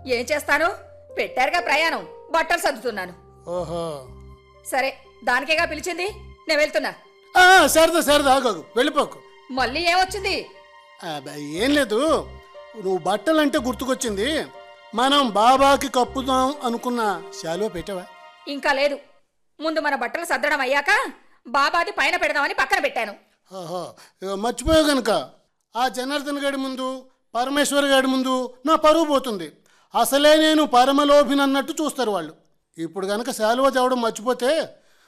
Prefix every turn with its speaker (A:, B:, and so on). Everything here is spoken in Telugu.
A: ఏం చేస్తాను, పెట్టారుగా ప్రయాణం, బట్టలు సర్దుతున్నాను.
B: ఓహో,
A: సరే, దానికేగా పిలిచింది, నేను వెళ్తున్నా.
B: సరదా సరదా ఆగు, వెళ్ళిపోకు.
A: మళ్ళీ ఏమొచ్చింది?
B: ఏం లేదు, నువ్వు బట్టలంటే గుర్తుకొచ్చింది. మనం బాబాకి కప్పుదాం అనుకున్న శాలువా పెట్టావా?
A: ఇంకా లేదు. ముందు మన బట్టలు సర్దడం అయ్యాక బాబాది పైన పెడదామని పక్కన పెట్టాను.
B: ఓహో, మర్చిపోయావు గనుక ఆ జనార్దన్ గారి ముందు, పరమేశ్వర్ గారి ముందు నా పరువు పోతుంది. అసలే నేను పరమలోభినన్నట్టు చూస్తారు వాళ్ళు. ఇప్పుడు గనక శాలువా తేవడం మర్చిపోతే